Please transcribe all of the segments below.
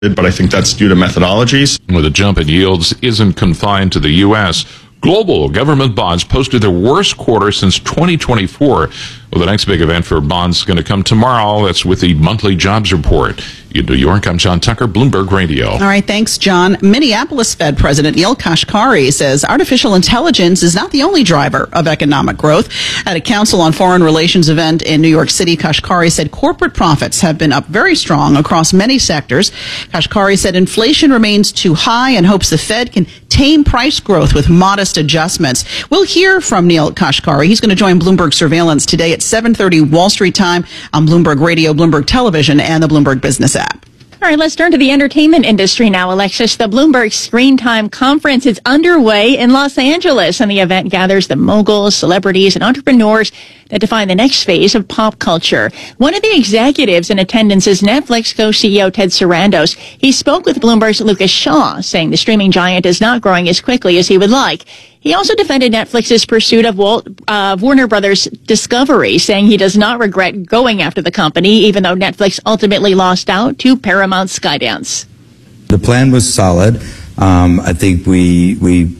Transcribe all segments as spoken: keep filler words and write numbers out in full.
but I think that's due to methodologies. Well, the jump in yields isn't confined to the U S. Global government bonds posted their worst quarter since twenty twenty-four. Well, the next big event for bonds is going to come tomorrow. That's with the monthly jobs report. In New York, I'm John Tucker, Bloomberg Radio. All right, thanks, John. Minneapolis Fed President Neel Kashkari says artificial intelligence is not the only driver of economic growth. At a Council on Foreign Relations event in New York City, Kashkari said corporate profits have been up very strong across many sectors. Kashkari said inflation remains too high and hopes the Fed can tame price growth with modest adjustments. We'll hear from Neel Kashkari. He's going to join Bloomberg Surveillance today at seven thirty Wall Street time on Bloomberg Radio, Bloomberg Television, and the Bloomberg Business app. All right, let's turn to the entertainment industry now, Alexis. The Bloomberg Screen Time Conference is underway in Los Angeles, and the event gathers the moguls, celebrities, and entrepreneurs that define the next phase of pop culture. One of the executives in attendance is Netflix co-C E O Ted Sarandos. He spoke with Bloomberg's Lucas Shaw, saying the streaming giant is not growing as quickly as he would like. He also defended Netflix's pursuit of Walt, uh, Warner Brothers Discovery, saying he does not regret going after the company, even though Netflix ultimately lost out to Paramount Skydance. The plan was solid. Um, I think we we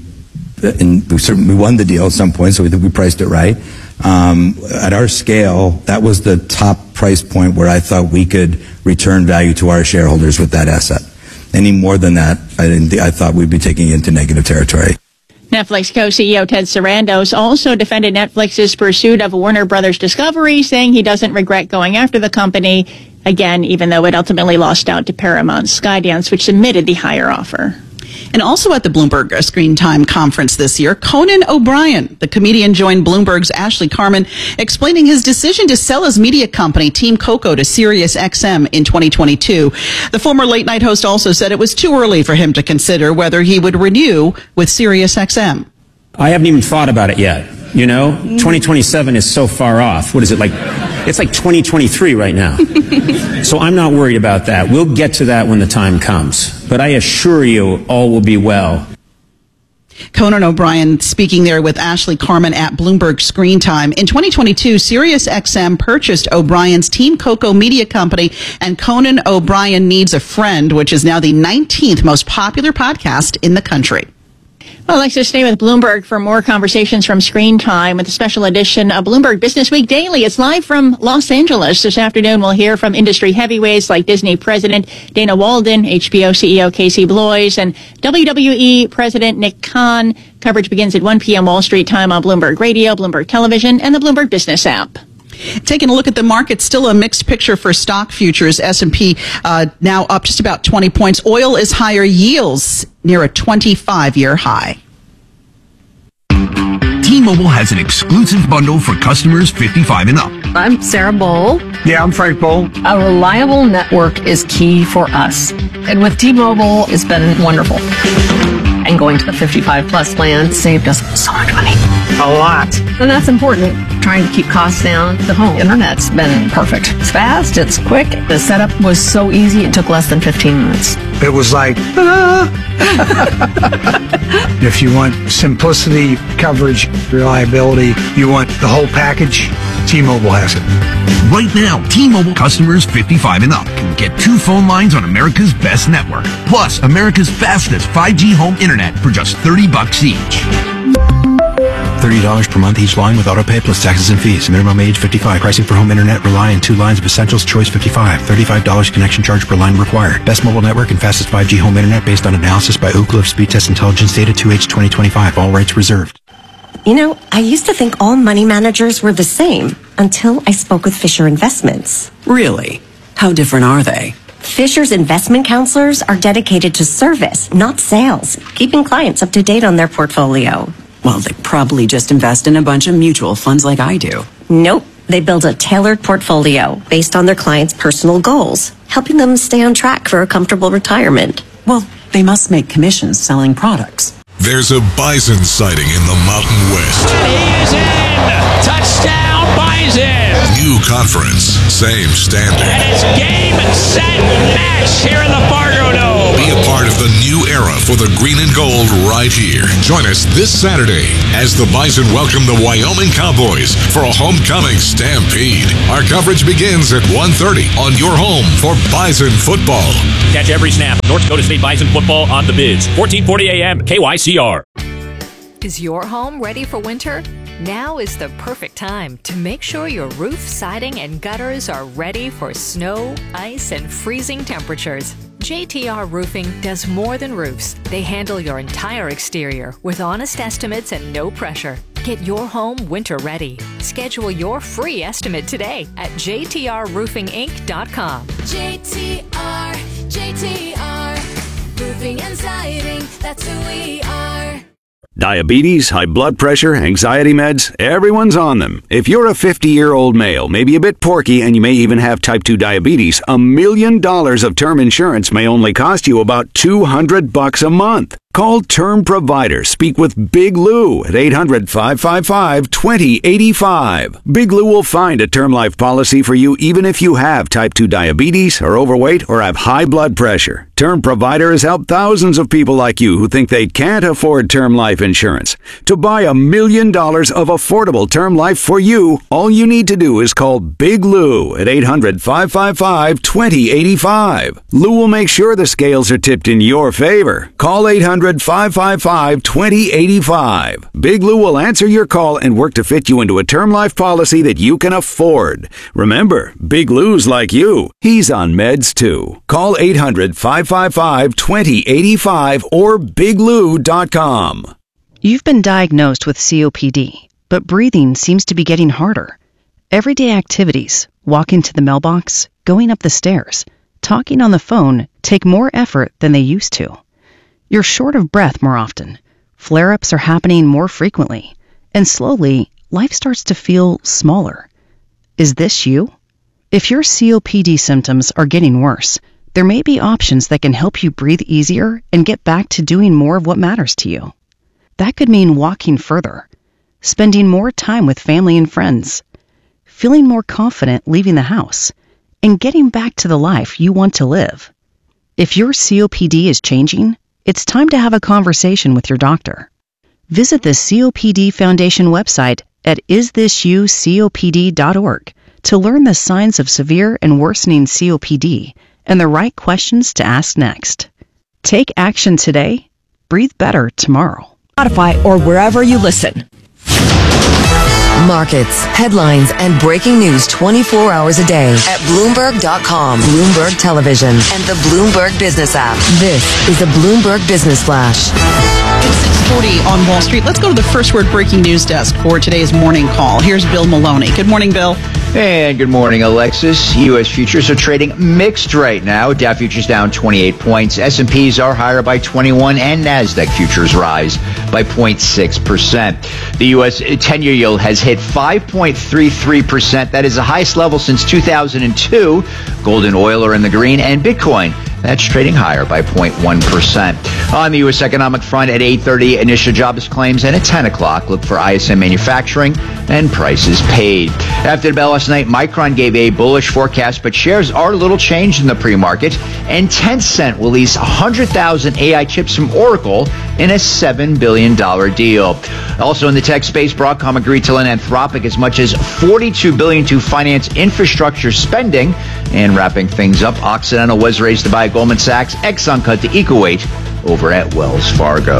and we certainly won the deal at some point, so we think we priced it right. Um, at our scale, that was the top price point where I thought we could return value to our shareholders with that asset. Any more than that, I didn't. Th- I thought we'd be taking it into negative territory. Netflix co-C E O Ted Sarandos also defended Netflix's pursuit of Warner Brothers Discovery, saying he doesn't regret going after the company, again, even though it ultimately lost out to Paramount Skydance, which submitted the higher offer. And also at the Bloomberg Screen Time Conference this year, Conan O'Brien, the comedian, joined Bloomberg's Ashley Carman, explaining his decision to sell his media company, Team Coco, to Sirius X M in twenty twenty-two. The former late-night host also said it was too early for him to consider whether he would renew with Sirius X M. I haven't even thought about it yet. You know, twenty twenty-seven is so far off. What is it, like? It's like twenty twenty-three right now. So I'm not worried about that. We'll get to that when the time comes. But I assure you, all will be well. Conan O'Brien speaking there with Ashley Carman at Bloomberg Screen Time. In twenty twenty-two, Sirius X M purchased O'Brien's Team Coco media company, and Conan O'Brien Needs a Friend, which is now the nineteenth most popular podcast in the country. Well, Alexis, stay with Bloomberg for more conversations from Screen Time with a special edition of Bloomberg Business Week Daily. It's live from Los Angeles. This afternoon, we'll hear from industry heavyweights like Disney President Dana Walden, H B O C E O Casey Bloys, and W W E President Nick Khan. Coverage begins at one p.m. Wall Street time on Bloomberg Radio, Bloomberg Television, and the Bloomberg Business app. Taking a look at the market, still a mixed picture for stock futures. S and P uh, now up just about twenty points. Oil is higher, yields near a twenty-five-year high. T-Mobile has an exclusive bundle for customers fifty-five and up. I'm Sarah Bowl. Yeah, I'm Frank Bowl. A reliable network is key for us. And with T-Mobile, it's been wonderful. And going to the fifty-five plus plan saved us so much money. A lot. And that's important. Trying to keep costs down. The home internet's been perfect. It's fast, it's quick. The setup was so easy, it took less than fifteen minutes. It was like, ah. If you want simplicity, coverage, reliability, you want the whole package, T-Mobile has it. Right now, T-Mobile customers fifty-five and up can get two phone lines on America's best network, plus America's fastest five G home internet for just thirty bucks each. thirty dollars per month each line with autopay plus taxes and fees. Minimum age fifty-five. Pricing for home internet rely on two lines of Essentials Choice fifty-five. thirty-five dollars connection charge per line required. Best mobile network and fastest five G home internet based on analysis by Ookla of Speed Test Intelligence Data two H twenty twenty-five. All rights reserved. You know, I used to think all money managers were the same until I spoke with Fisher Investments. Really? How different are they? Fisher's investment counselors are dedicated to service, not sales, keeping clients up to date on their portfolio. Well, they probably just invest in a bunch of mutual funds like I do. Nope. They build a tailored portfolio based on their clients' personal goals, helping them stay on track for a comfortable retirement. Well, they must make commissions selling products. There's a bison sighting in the Mountain West. And he is in! Touchdown, Bison! New conference, same standard. And it's game, set, match here in the Fargo Dome. Be a part of the new era era for the green and gold right here. Join us this Saturday as the Bison welcome the Wyoming Cowboys for a homecoming stampede. Our coverage begins at one thirty on your home for Bison football. Catch every snap of North Dakota State Bison football on the Biz. fourteen forty A M K Y C R. Is your home ready for winter? Now is the perfect time to make sure your roof, siding, and gutters are ready for snow, ice, and freezing temperatures. J T R Roofing does more than roofs. They handle your entire exterior with honest estimates and no pressure. Get your home winter ready. Schedule your free estimate today at j t r roofing inc dot com. J T R, J T R, roofing and siding, that's who we are. Diabetes, high blood pressure, anxiety meds, everyone's on them. If you're a fifty-year-old male, maybe a bit porky, and you may even have type two diabetes, a million dollars of term insurance may only cost you about two hundred bucks a month. Call Term Provider. Speak with Big Lou at eight hundred, five five five, two zero eight five. Big Lou will find a term life policy for you even if you have type two diabetes, are overweight, or have high blood pressure. Term Provider has helped thousands of people like you who think they can't afford term life insurance. To buy a million dollars of affordable term life for you, all you need to do is call Big Lou at eight hundred, five five five, two zero eight five. Lou will make sure the scales are tipped in your favor. Call eight hundred, five five five, two zero eight five. Big Lou will answer your call and work to fit you into a term life policy that you can afford. Remember, Big Lou's like you. He's on meds too. Call eight hundred, five five five, two zero eight five or big lou dot com. You've been diagnosed with C O P D, but breathing seems to be getting harder. Everyday activities, walking to the mailbox, going up the stairs, talking on the phone take more effort than they used to. You're short of breath more often. Flare-ups are happening more frequently. And slowly, life starts to feel smaller. Is this you? If your C O P D symptoms are getting worse, there may be options that can help you breathe easier and get back to doing more of what matters to you. That could mean walking further, spending more time with family and friends, feeling more confident leaving the house, and getting back to the life you want to live. If your C O P D is changing, it's time to have a conversation with your doctor. Visit the C O P D Foundation website at is this you C O P D dot org to learn the signs of severe and worsening C O P D and the right questions to ask next. Take action today. Breathe better tomorrow. Spotify or wherever you listen. Markets, headlines, and breaking news twenty-four hours a day at Bloomberg dot com, Bloomberg Television, and the Bloomberg Business app. This is the Bloomberg Business Flash. It's six forty on Wall Street. Let's go to the First Word Breaking News desk for today's morning call. Here's Bill Maloney. Good morning, Bill. And good morning, Alexis. U S futures are trading mixed right now. Dow futures down twenty-eight points. S and P's are higher by twenty-one, and NASDAQ futures rise by zero point six percent. The U S ten-year yield has hit five point three three percent. That is the highest level since two thousand two. Gold and oil are in the green, and Bitcoin, that's trading higher by zero point one percent. On the U S economic front, at eight thirty, initial jobless claims, and at ten o'clock, look for I S M manufacturing and prices paid. After the bell last night, Micron gave a bullish forecast, but shares are a little changed in the pre-market, and Tencent will lease one hundred thousand A I chips from Oracle in a seven billion dollars deal. Also in the tech space, Broadcom agreed to lend Anthropic as much as forty-two billion dollars to finance infrastructure spending. And wrapping things up, Occidental was raised to buy Goldman Sachs, Exxon cut to equal weight over at Wells Fargo.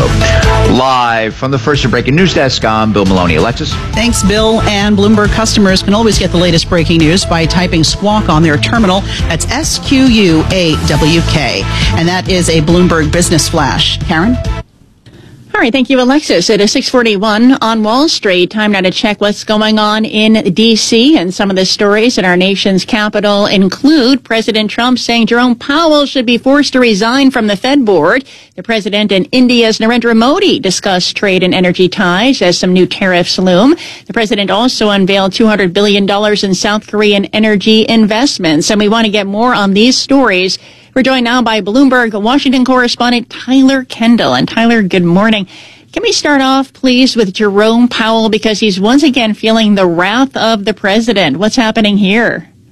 Live from the First Breaking News desk, I'm Bill Maloney. Alexis? Thanks, Bill. And Bloomberg customers can always get the latest breaking news by typing Squawk on their terminal. That's S Q U A W K. And that is a Bloomberg Business Flash. Karen? All right, thank you, Alexis. It is six forty-one on Wall Street. Time now to check what's going on in D C, and some of the stories in our nation's capital include President Trump saying Jerome Powell should be forced to resign from the Fed board. The president and India's Narendra Modi discussed trade and energy ties as some new tariffs loom. The president also unveiled two hundred billion dollars in South Korean energy investments, and we want to get more on these stories. We're joined now by Bloomberg Washington correspondent Tyler Kendall. And Tyler, good morning. Can we start off, please, with Jerome Powell, because he's once again feeling the wrath of the president. What's happening here?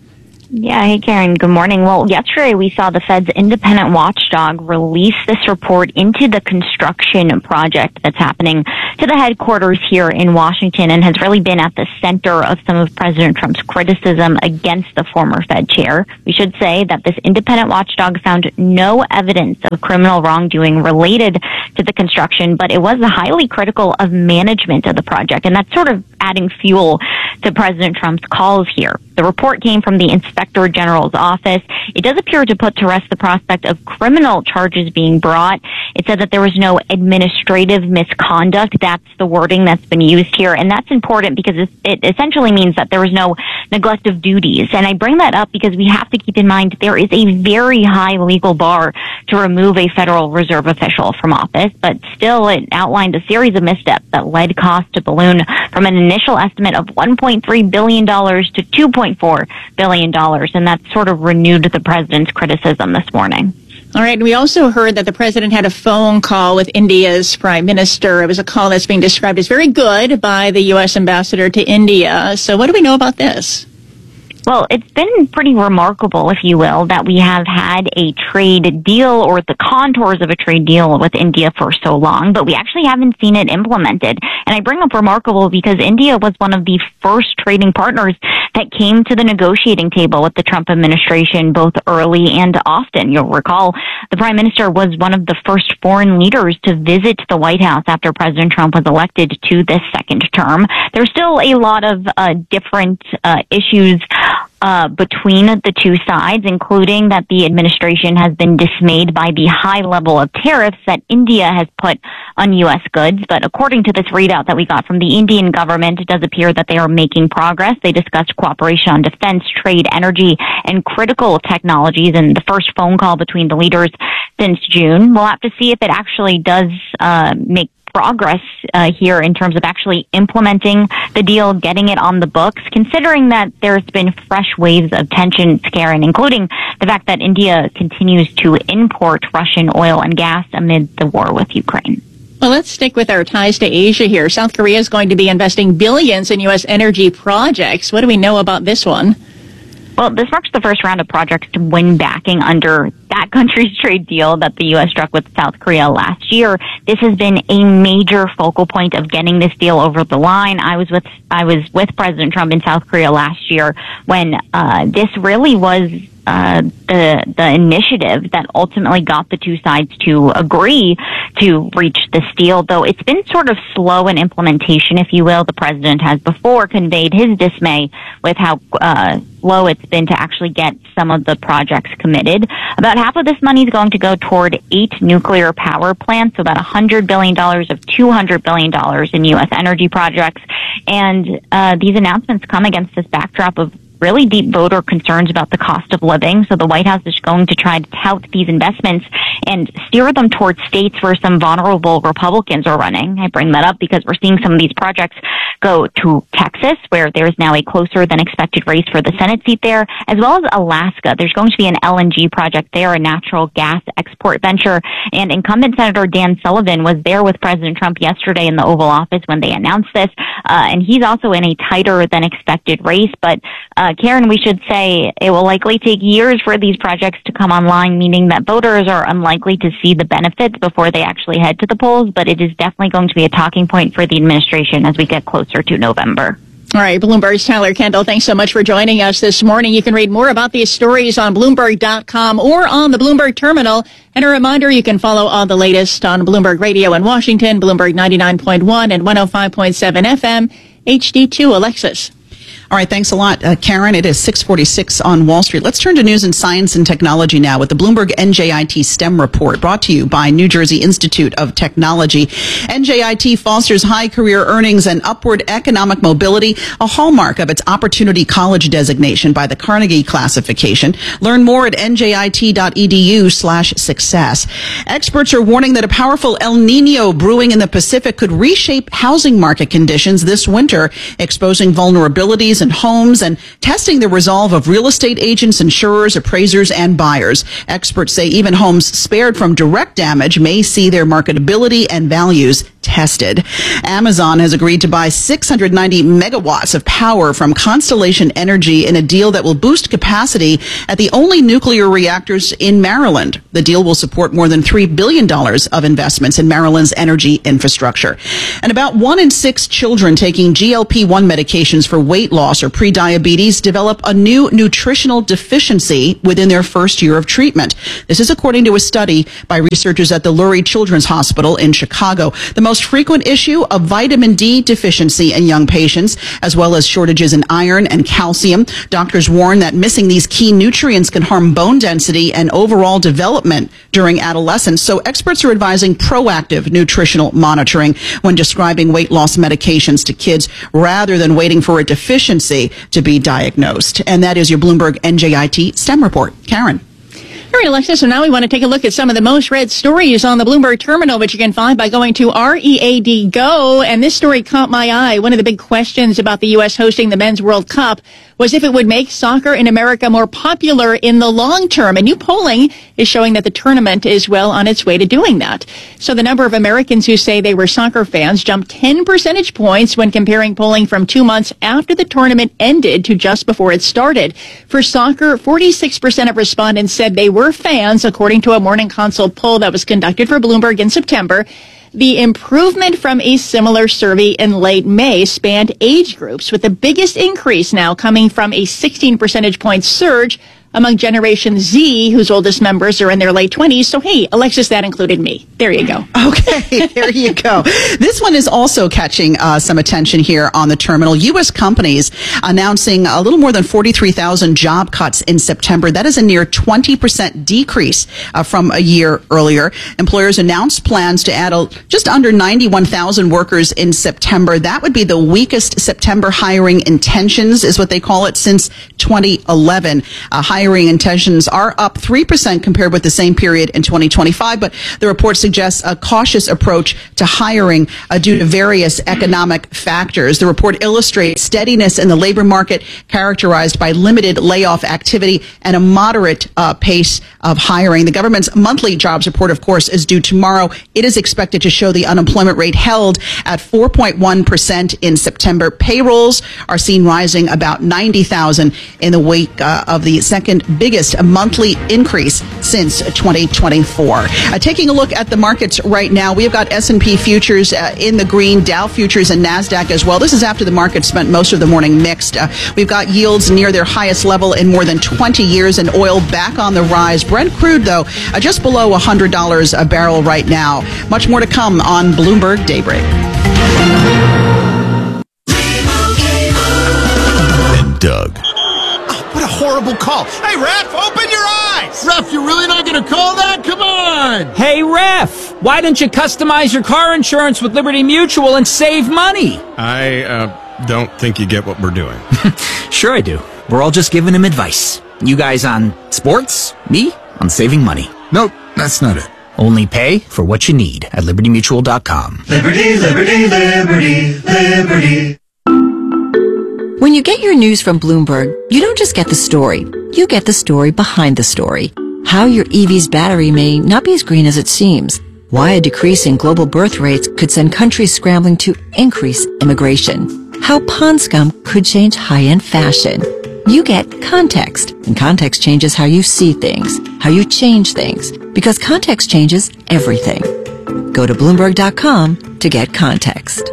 Yeah, hey Karen, good morning. Well, yesterday we saw the Fed's independent watchdog release this report into the construction project that's happening to the headquarters here in Washington and has really been at the center of some of President Trump's criticism against the former Fed chair. We should say that this independent watchdog found no evidence of criminal wrongdoing related to the construction, but it was highly critical of management of the project, and that's sort of adding fuel to President Trump's calls here. The report came from the Inspector General's office. It does appear to put to rest the prospect of criminal charges being brought. It said that there was no administrative misconduct. That's the wording that's been used here, and that's important because it essentially means that there was no neglect of duties. And I bring that up because we have to keep in mind there is a very high legal bar to remove a Federal Reserve official from office, but still it outlined a series of missteps that led costs to balloon from an initial estimate of one point three billion dollars to two point four billion dollars, and that sort of renewed the president's criticism this morning. All right. And we also heard that the president had a phone call with India's prime minister. It was a call that's being described as very good by the U S ambassador to India. So what do we know about this? Well, it's been pretty remarkable, if you will, that we have had a trade deal or the contours of a trade deal with India for so long, but we actually haven't seen it implemented. And I bring up remarkable because India was one of the first trading partners that came to the negotiating table with the Trump administration, both early and often. You'll recall the prime minister was one of the first foreign leaders to visit the White House after President Trump was elected to this second term. There's still a lot of uh, different uh, issues Uh, between the two sides, including that the administration has been dismayed by the high level of tariffs that India has put on U S goods. But according to this readout that we got from the Indian government, it does appear that they are making progress. They discussed cooperation on defense, trade, energy, and critical technologies in the first phone call between the leaders since June. We'll have to see if it actually does uh, make progress uh, here in terms of actually implementing the deal, getting it on the books, considering that there's been fresh waves of tension, Karen, including the fact that India continues to import Russian oil and gas amid the war with Ukraine. Well, let's stick with our ties to Asia here. South Korea is going to be investing billions in U S energy projects. What do we know about this one? Well, this marks the first round of projects to win backing under that country's trade deal that the U S struck with South Korea last year. This has been a major focal point of getting this deal over the line. I was with I was with President Trump in South Korea last year when uh, this really was uh, the the initiative that ultimately got the two sides to agree to reach this deal. Though it's been sort of slow in implementation, if you will. The president has before conveyed his dismay with how uh, low it's been to actually get some of the projects committed. About half of this money is going to go toward eight nuclear power plants, so about one hundred billion dollars of two hundred billion dollars in U S energy projects. And uh, these announcements come against this backdrop of really deep voter concerns about the cost of living. So the White House is going to try to tout these investments and steer them towards states where some vulnerable Republicans are running. I bring that up because we're seeing some of these projects go to Texas, where there's now a closer than expected race for the Senate seat there, as well as Alaska. There's going to be an L N G project there, a natural gas export venture. And incumbent Senator Dan Sullivan was there with President Trump yesterday in the Oval Office when they announced this. Uh, and he's also in a tighter than expected race. But uh, Karen, we should say it will likely take years for these projects to come online, meaning that voters are unlikely to see the benefits before they actually head to the polls. But it is definitely going to be a talking point for the administration as we get closer to November. All right, Bloomberg's Tyler Kendall, thanks so much for joining us this morning. You can read more about these stories on Bloomberg dot com or on the Bloomberg Terminal. And a reminder, you can follow all the latest on Bloomberg Radio in Washington, Bloomberg ninety-nine point one and one oh five point seven F M, H D two. Alexis. All right, thanks a lot, uh, Karen. It is six forty-six on Wall Street. Let's turn to news and science and technology now with the Bloomberg N J I T STEM report brought to you by New Jersey Institute of Technology. N J I T fosters high career earnings and upward economic mobility, a hallmark of its Opportunity College designation by the Carnegie classification. Learn more at N J I T dot E D U slash success. Experts are warning that a powerful El Nino brewing in the Pacific could reshape housing market conditions this winter, exposing vulnerabilities in homes and testing the resolve of real estate agents, insurers, appraisers, and buyers. Experts say even homes spared from direct damage may see their marketability and values tested. tested. Amazon has agreed to buy six hundred ninety megawatts of power from Constellation Energy in a deal that will boost capacity at the only nuclear reactors in Maryland. The deal will support more than three billion dollars of investments in Maryland's energy infrastructure. And about one in six children taking G L P one medications for weight loss or prediabetes develop a new nutritional deficiency within their first year of treatment. This is according to a study by researchers at the Lurie Children's Hospital in Chicago. The most frequent issue, a vitamin D deficiency in young patients, as well as shortages in iron and calcium. Doctors warn that missing these key nutrients can harm bone density and overall development during adolescence. So experts are advising proactive nutritional monitoring when describing weight loss medications to kids rather than waiting for a deficiency to be diagnosed. And that is your Bloomberg N J I T STEM report. Karen. All right, Alexa, so now we want to take a look at some of the most read stories on the Bloomberg terminal, which you can find by going to R E A D Go. And this story caught my eye. One of the big questions about the U S hosting the Men's World Cup was if it would make soccer in America more popular in the long term. And new polling is showing that the tournament is well on its way to doing that. So the number of Americans who say they were soccer fans jumped ten percentage points when comparing polling from two months after the tournament ended to just before it started. For soccer, forty-six percent of respondents said they were fans, according to a Morning Consult poll that was conducted for Bloomberg in September. The improvement from a similar survey in late May spanned age groups, with the biggest increase now coming from a sixteen percentage point surge among Generation Z, whose oldest members are in their late twenties. So, hey, Alexis, that included me. There you go. Okay, there you go. This one is also catching uh, some attention here on the terminal. U S companies announcing a little more than forty-three thousand job cuts in September. That is a near twenty percent decrease uh, from a year earlier. Employers announced plans to add a, just under ninety-one thousand workers in September. That would be the weakest September hiring intentions, is what they call it, since twenty eleven. Uh, hiring intentions are up three percent compared with the same period in twenty twenty-five, but the report suggests a cautious approach to hiring uh, due to various economic factors. The report illustrates steadiness in the labor market characterized by limited layoff activity and a moderate uh, pace of hiring. The government's monthly jobs report, of course, is due tomorrow. It is expected to show the unemployment rate held at four point one percent in September. Payrolls are seen rising about ninety thousand in the wake uh, of the second biggest monthly increase since twenty twenty-four. Uh, taking a look at the markets right now, we've got S and P futures uh, in the green, Dow futures and NASDAQ as well. This is after the market spent most of the morning mixed. Uh, we've got yields near their highest level in more than twenty years and oil back on the rise. Brent crude, though, uh, just below one hundred dollars a barrel right now. Much more to come on Bloomberg Daybreak. And Doug. What a horrible call. Hey, Ref, open your eyes! Ref, you're really not going to call that? Come on! Hey, Ref, why don't you customize your car insurance with Liberty Mutual and save money? I, uh, don't think you get what we're doing. Sure I do. We're all just giving him advice. You guys on sports, me on saving money. Nope, that's not it. Only pay for what you need at liberty mutual dot com. Liberty, liberty, liberty, liberty. When you get your news from Bloomberg, you don't just get the story. You get the story behind the story. How your E V's battery may not be as green as it seems. Why a decrease in global birth rates could send countries scrambling to increase immigration. How pond scum could change high-end fashion. You get context, and context changes how you see things, how you change things, because context changes everything. Go to Bloomberg dot com to get context.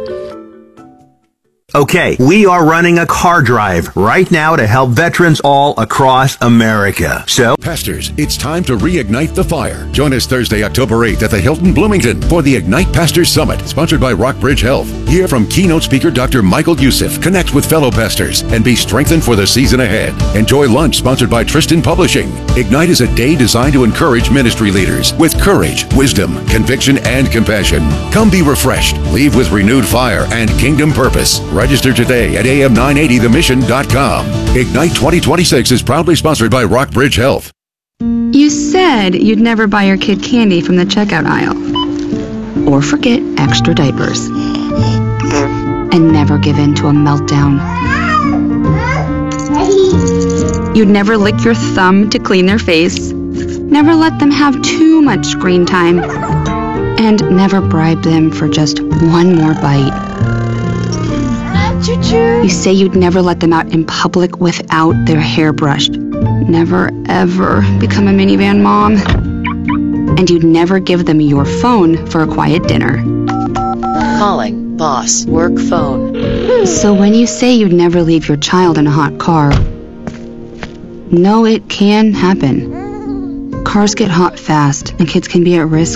Okay, we are running a car drive right now to help veterans all across America. So, Pastors, it's time to reignite the fire. Join us Thursday, October eighth at the Hilton Bloomington for the Ignite Pastors Summit, sponsored by Rockbridge Health. Hear from keynote speaker Doctor Michael Youssef, connect with fellow pastors, and be strengthened for the season ahead. Enjoy lunch sponsored by Tristan Publishing. Ignite is a day designed to encourage ministry leaders with courage, wisdom, conviction, and compassion. Come be refreshed, leave with renewed fire and kingdom purpose. Register today at A M nine eighty the mission dot com. Ignite twenty twenty-six is proudly sponsored by Rockbridge Health. You said you'd never buy your kid candy from the checkout aisle. Or forget extra diapers. And never give in to a meltdown. You'd never lick your thumb to clean their face. Never let them have too much screen time. And never bribe them for just one more bite. Choo-choo. You say you'd never let them out in public without their hair brushed. Never, ever become a minivan mom. And you'd never give them your phone for a quiet dinner. Calling. Boss. Work phone. So when you say you'd never leave your child in a hot car, no, it can happen. Cars get hot fast, and kids can be at risk